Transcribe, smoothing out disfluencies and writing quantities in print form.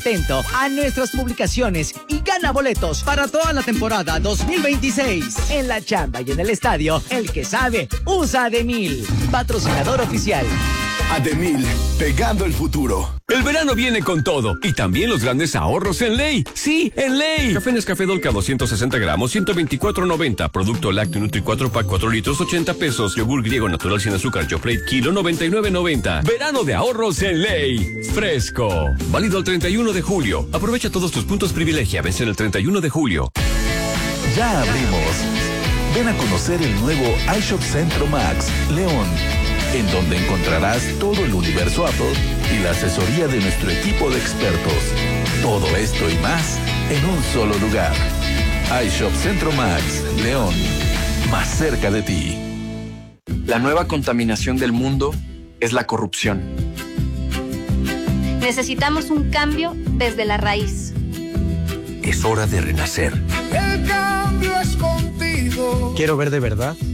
Atento a nuestras publicaciones y gana boletos para toda la temporada 2026. En la chamba y en el estadio, el que sabe, usa Ademil. Patrocinador oficial. Ademil, pegando el futuro. El verano viene con todo y también los grandes ahorros en Ley. Sí, en Ley. Café Nescafé Dolca 260 gramos, 124.90. Producto lácteo Nutri 4 pack 4 litros, 80 pesos. Yogur griego natural sin azúcar Joplate kilo, 99.90. Verano de ahorros en Ley. Fresco. Válido el 31 de julio. Aprovecha todos tus puntos privilegia. Vence el 31 de julio. Ya abrimos. Ven a conocer el nuevo iShop Centro Max, León, en donde encontrarás todo el universo Apple y la asesoría de nuestro equipo de expertos. Todo esto y más en un solo lugar. iShop Centro Max, León, más cerca de ti. La nueva contaminación del mundo es la corrupción. Necesitamos un cambio desde la raíz. Es hora de renacer. El cambio es contigo. Quiero ver de verdad